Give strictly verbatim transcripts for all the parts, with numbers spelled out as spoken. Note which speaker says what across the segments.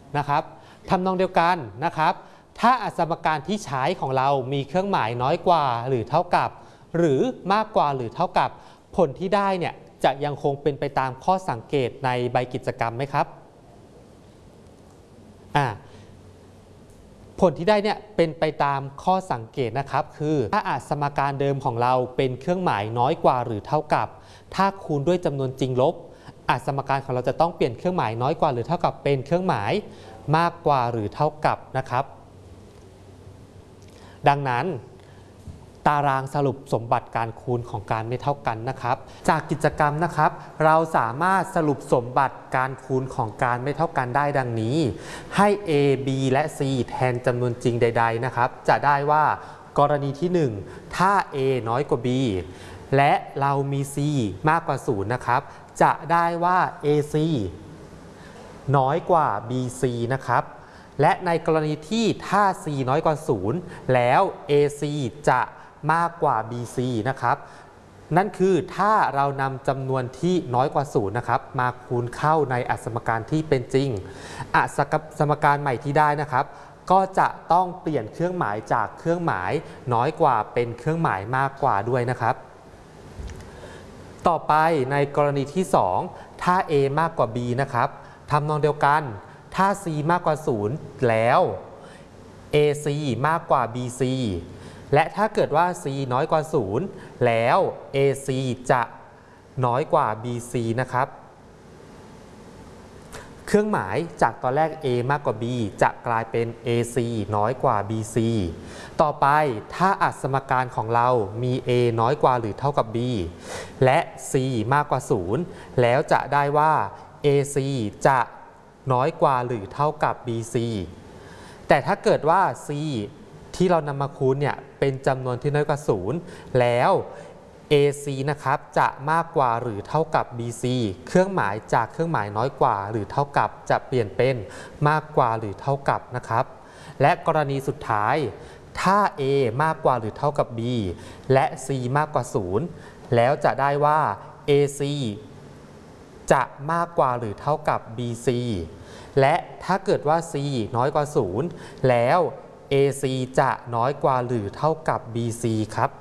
Speaker 1: นะครับทำนองเดียวกันนะครับถ้าสมการที่ใช้ของเรามีเครื่องหมายน้อยกว่าหรือเท่ากับหรือมากกว่าหรือเท่ากับผลที่ได้เนี่ยจะยังคงเป็นไปตามข้อสังเกตในใบกิจกรรมไหมครับอ่าผลที่ได้เนี่ยเป็นไปตามข้อสังเกตนะครับคือถ้าสมการเดิมของเราเป็นเครื่องหมายน้อยกว่าหรือเท่ากับถ้าคูณด้วยจำนวนจริงลบสมการของเราจะต้องเปลี่ยนเครื่องหมายน้อยกว่าหรือเท่ากับเป็นเครื่องหมายมากกว่าหรือเท่ากับนะครับดังนั้นตารางสรุปสมบัติการคูณของการไม่เท่ากันนะครับจากกิจกรรมนะครับเราสามารถสรุปสมบัติการคูณของการไม่เท่ากันได้ดังนี้ให้ a b และ c แทนจำนวนจริงใดๆนะครับจะได้ว่ากรณีที่หนึ่งถ้า a น้อยกว่า b และเรามี c มากกว่าศูนย์นะครับจะได้ว่า ac น้อยกว่า bc นะครับและในกรณีที่ถ้า c น้อยกว่าศูนย์แล้ว ac จะมากกว่า bc นะครับนั่นคือถ้าเรานำจำนวนที่น้อยกว่าศูนย์นะครับมาคูณเข้าในอสมการที่เป็นจริงอสมการใหม่ที่ได้นะครับก็จะต้องเปลี่ยนเครื่องหมายจากเครื่องหมายน้อยกว่าเป็นเครื่องหมายมากกว่าด้วยนะครับต่อไปในกรณีที่สองถ้า a มากกว่า b นะครับทำนองเดียวกันถ้า c มากกว่าศูนย์แล้ว ac มากกว่า bc และถ้าเกิดว่า c น้อยกว่าศูนย์แล้ว ac จะน้อยกว่า bc นะครับเครื่องหมายจากตอนแรก a มากกว่า b จะกลายเป็น ac น้อยกว่า bc ต่อไปถ้าสมการของเรามี a น้อยกว่าหรือเท่ากับ b และ c มากกว่าศูนย์แล้วจะได้ว่า ac จะน้อยกว่าหรือเท่ากับ bc แต่ถ้าเกิดว่า c ที่เรานำมาคูณเนี่ยเป็นจำนวนที่น้อยกว่าศูนย์แล้ว ac นะครับจะมากกว่าหรือเท่ากับ bc เครื่องหมายจากเครื่องหมายน้อยกว่าหรือเท่ากับจะเปลี่ยนเป็นมากกว่าหรือเท่ากับนะครับและกรณีสุดท้ายถ้า a มากกว่าหรือเท่ากับ b และ c มากกว่าศูนย์แล้วจะได้ว่า ac จะมากกว่าหรือเท่ากับ bc และถ้าเกิดว่า c น้อยกว่าศูนย์แล้ว ac จะน้อยกว่าหรือเท่ากับ bc ครับ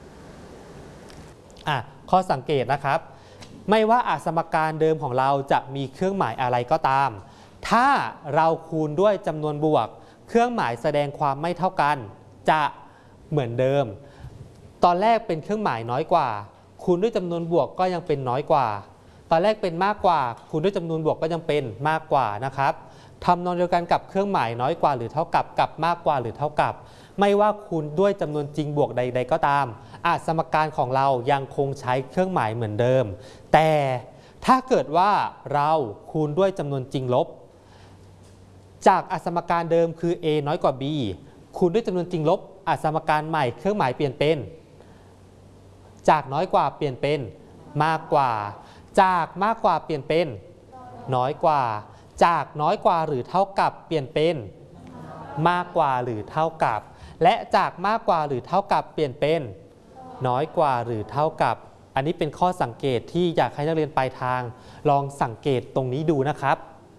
Speaker 1: อ่ะข้อสังเกตนะครับไม่ว่าสมการเดิมของเราจะมีเครื่องหมายอะไรก็ตามถ้าเราคูณด้วยจำนวนบวกเครื่องหมายแสดงความไม่เท่ากันจะเหมือนเดิมตอนแรกเป็นเครื่องหมายน้อยกว่าคูณด้วยจำนวนบวกก็ยังเป็นน้อยกว่าตอนแรกเป็นมากกว่าคูณด้วยจำนวนบวกก็ยังเป็นมากกว่านะครับทำนองเดียวกันกับเครื่องหมายน้อยกว่าหรือเท่ากับกับมากกว่าหรือเท่ากับไม่ว่าคูณด้วยจำนวนจริงบวกใดๆก็ตามสมการของเรายังคงใช้เครื่องหมายเหมือนเดิมแต่ถ้าเกิดว่าเราคูณด้วยจำนวนจริงลบจากสมการเดิมคือ a น้อยกว่า b คูณด้วยจำนวนจริงลบสมการใหม่เครื่องหมายเปลี่ยนเป็นจากน้อยกว่าเปลี่ยนเป็นมากกว่าจากมากกว่าเปลี่ยนเป็นน้อยกว่าจากน้อยกว่าหรือเท่ากับเปลี่ยนเป็นมากกว่าหรือเท่ากับและจากมากกว่าหรือเท่ากับเปลี่ยนเป็นน้อยกว่าหรือเท่ากับอันนี้เป็นข้อสังเกตที่อยากให้นักเรียนปลายทางลองสังเกตตรงนี้ดูนะครับ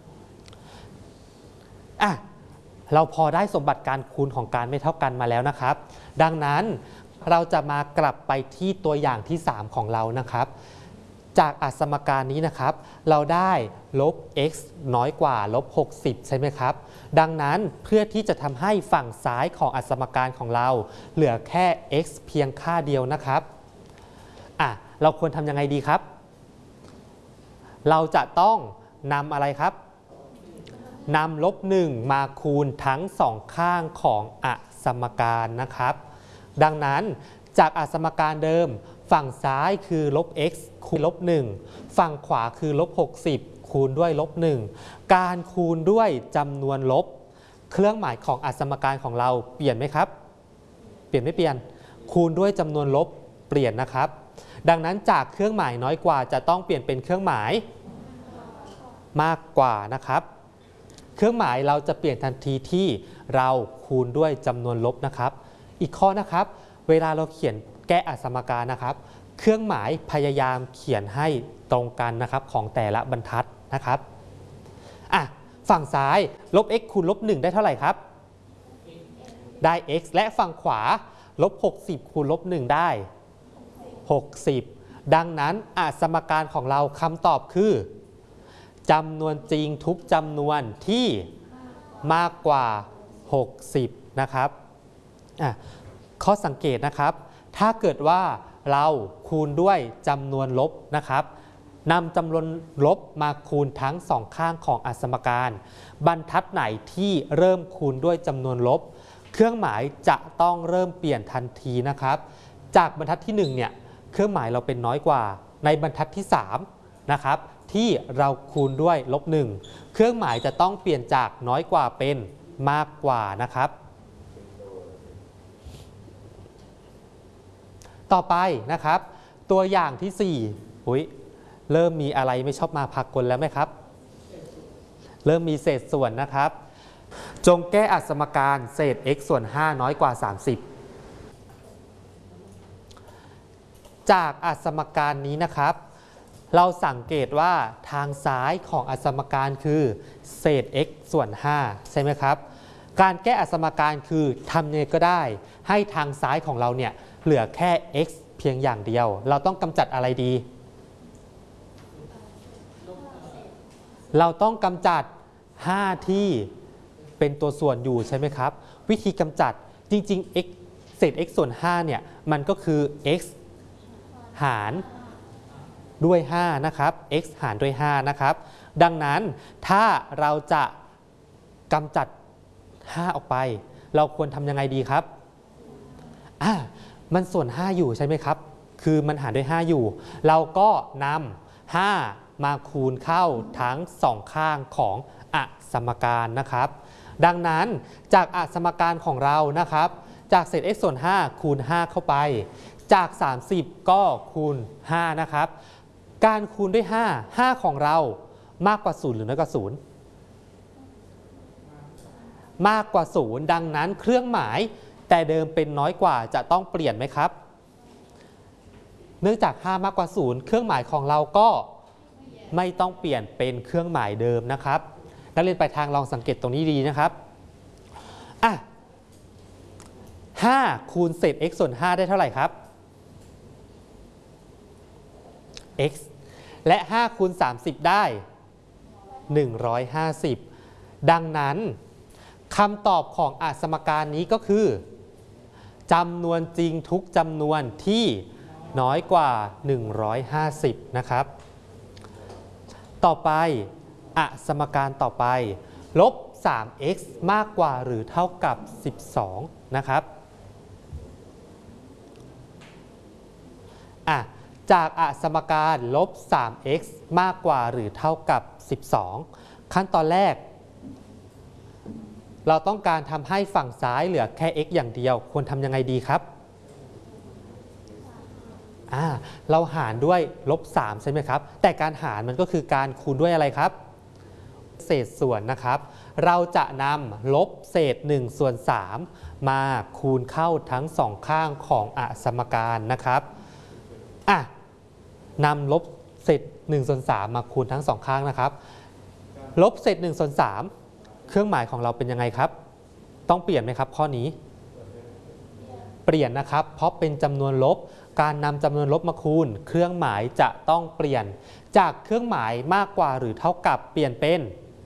Speaker 1: อ่ะเราพอได้สมบัติการคูณของการไม่เท่ากันมาแล้วนะครับดังนั้นเราจะมากลับไปที่ตัวอย่างที่สามของเรานะครับจากสมการนี้นะครับเราได้ลบ x น้อยกว่าลบหกสิบใช่ไหมครับดังนั้นเพื่อที่จะทำให้ฝั่งซ้ายของสมการของเราเหลือแค่ x เพียงค่าเดียวนะครับอ่ะเราควรทำยังไงดีครับเราจะต้องนำอะไรครับนำลบหนึ่งมาคูณทั้งสองข้างของสมการนะครับดังนั้นจากสมการเดิมฝั่งซ้ายคือลบ x คูณลบหนึ่งฝั่งขวาคือลบหกสิบคูณด้วยลบหนึ่งการคูณด้วยจำนวนลบเครื่องหมายของสมการของเราเปลี่ยนไหมครับเปลี่ยนไม่เปลี่ยนคูณด้วยจำนวนลบเปลี่ยนนะครับดังนั้นจากเครื่องหมายน้อยกว่าจะต้องเปลี่ยนเป็นเครื่องหมายมากกว่านะครับเครื่องหมายเราจะเปลี่ยนทันทีที่เราคูณด้วยจำนวนลบนะครับอีกข้อนะครับเวลาเราเขียนแก้สมการนะครับเครื่องหมายพยายามเขียนให้ตรงกันนะครับของแต่ละบรรทัดนะครับอ่ะฝั่งซ้ายลบ x คูณลบหนึ่งได้เท่าไหร่ครับได้ x และฝั่งขวาลบหกสิบคูณลบหนึ่งได้หกสิบดังนั้นอสมการของเราคำตอบคือจำนวนจริงทุกจำนวนที่มากกว่าหกสิบนะครับข้อสังเกตนะครับถ้าเกิดว่าเราคูณด้วยจำนวนลบนะครับนำจำนวนลบมาคูณทั้งสองข้างของอสมการบรรทัดไหนที่เริ่มคูณด้วยจำนวนลบเครื่องหมายจะต้องเริ่มเปลี่ยนทันทีนะครับจากบรรทัดที่หนึ่งเนี่ยเครื่องหมายเราเป็นน้อยกว่าในบรรทัดที่สามนะครับที่เราคูณด้วยลบหนึ่งเครื่องหมายจะต้องเปลี่ยนจากน้อยกว่าเป็นมากกว่านะครับต่อไปนะครับตัวอย่างที่สี่อุ๊ยเริ่มมีอะไรไม่ชอบมาพากลแล้วไหมครับเริ่มมีเศษส่วนนะครับจงแก้อสมการเศษ x ส่วนห้าน้อยกว่าสามสิบจากอสมการนี้นะครับเราสังเกตว่าทางซ้ายของอสมการคือเศษ x ส่วนห้าใช่ไหมครับการแก้อสมการคือทำยังไงก็ได้ให้ทางซ้ายของเราเนี่ยเหลือแค่ x เพียงอย่างเดียวเราต้องกำจัดอะไรดีเราต้องกำจัดห้าที่เป็นตัวส่วนอยู่ใช่ไหมครับวิธีกำจัดจริงๆ x เศษ x ส่วนห้าเนี่ยมันก็คือ x หารด้วยห้านะครับ x หารด้วยห้านะครับดังนั้นถ้าเราจะกำจัดห้าออกไปเราควรทำยังไงดีครับอ่ามันส่วนห้าอยู่ใช่ไหมครับคือมันหารด้วยห้าอยู่เราก็นำห้ามาคูณเข้าทั้งสองข้างของอสมการนะครับดังนั้นจากอสมการของเรานะครับจากเศษ x ส่วนห้าคูณห้าเข้าไปจากสามสิบก็คูณห้านะครับการคูณด้วยห้า ห้าของเรามากกว่าศูนย์หรือน้อยกว่าศูนย์มากกว่าศูนย์ดังนั้นเครื่องหมายแต่เดิมเป็นน้อยกว่าจะต้องเปลี่ยนไหมครับเนื่องจากห้ามากกว่าศูนย์เครื่องหมายของเราก็ไม่ต้องเปลี่ยนเป็นเครื่องหมายเดิมนะครับนักเรียนปลายทางลองสังเกตตรงนี้ดีนะครับอ่ะห้าคูณเศษ x ส่วนห้าได้เท่าไหร่ครับ x และห้าคูณสามสิบได้หนึ่งร้อยห้าสิบดังนั้นคำตอบของอสมการนี้ก็คือจำนวนจริงทุกจำนวนที่น้อยกว่าหนึ่งร้อยห้าสิบนะครับต่อไปอสมการต่อไปลบ สาม x มากกว่าหรือเท่ากับสิบสองนะครับอ่ะจากอสมการลบ สาม x มากกว่าหรือเท่ากับสิบสองขั้นตอนแรกเราต้องการทำให้ฝั่งซ้ายเหลือแค่ x อย่างเดียวควรทำยังไงดีครับอ่าเราหารด้วยลบสามใช่ไหมครับแต่การหารมันก็คือการคูณด้วยอะไรครับเศษส่วนนะครับเราจะนำลบเศษหนึ่งส่วนสามมาคูณเข้าทั้งสองข้างของอสมการนะครับอ่ะนำลบเศษหนึ่งส่วนสามมาคูณทั้งสองข้างนะครับลบเศษหนึ่งส่วนสามเครื่องหมายของเราเป็นยังไงครับต้องเปลี่ยนไหมครับข้อนี้เปลี่ยนนะครับเพราะเป็นจำนวนลบการนำจำนวนลบมาคูณเครื่องหมายจะต้องเปลี่ยนจากเครื่องหมายมากกว่าหรือเท่ากับเปลี่ยนเป็น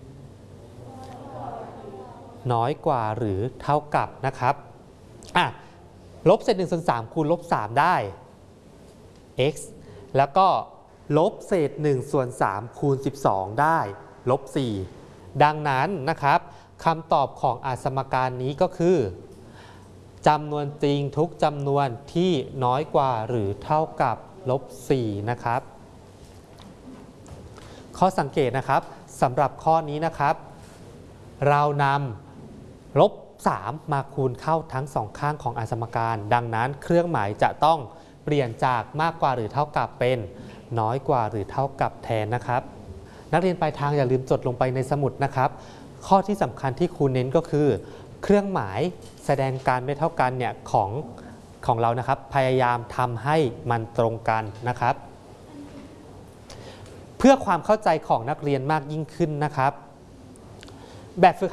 Speaker 1: น้อยกว่าหรือเท่ากับนะครับอ่ะลบเศษหนึ่งส่วนสามคูณลบสามได้ x แล้วก็ลบเศษหนึ่งส่วนสามคูณสิบสองได้ลบสี่ดังนั้นนะครับคำตอบของอสมการนี้ก็คือจำนวนจริงทุกจำนวนที่น้อยกว่าหรือเท่ากับลบสี่นะครับข้อสังเกตนะครับสำหรับข้อนี้นะครับเรานำลบสามมาคูณเข้าทั้งสองข้างของอสมการดังนั้นเครื่องหมายจะต้องเปลี่ยนจากมากกว่าหรือเท่ากับเป็นน้อยกว่าหรือเท่ากับแทนนะครับนักเรียนปลายทางอย่าลืมจดลงไปในสมุดนะครับข้อที่สำคัญที่ครูเน้นก็คือเครื่องหมายแสดงการไม่เท่ากันเนี่ยของของเรานะครับพยายามทำให้มันตรงกันนะครับเพื่อความเข้าใจของนักเรียนมากยิ่งขึ้นนะครับแบบฝึก